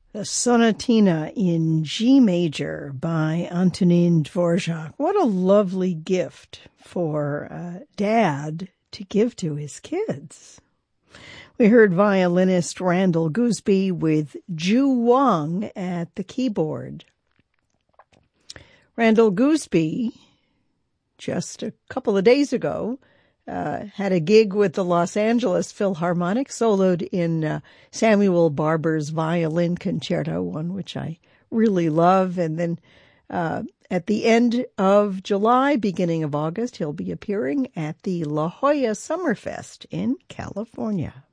The Sonatina in G major by Antonin Dvorak. What a lovely gift for Dad to give to his kids. We heard violinist Randall Gooseby with Ju Wong at the keyboard. Randall Gooseby, just a couple of days ago, had a gig with the Los Angeles Philharmonic, soloed in Samuel Barber's Violin Concerto, one which I really love. And then at the end of July, beginning of August, he'll be appearing at the La Jolla Summerfest in California.